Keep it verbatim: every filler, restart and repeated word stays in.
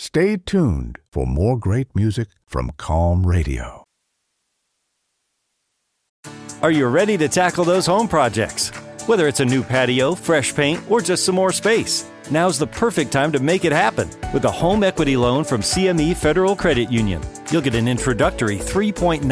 Stay tuned for more great music from Calm Radio. Are you ready to tackle those home projects? Whether it's a new patio, fresh paint, or just some more space, now's the perfect time to make it happen with a home equity loan from C M E Federal Credit Union. You'll get an introductory three point nine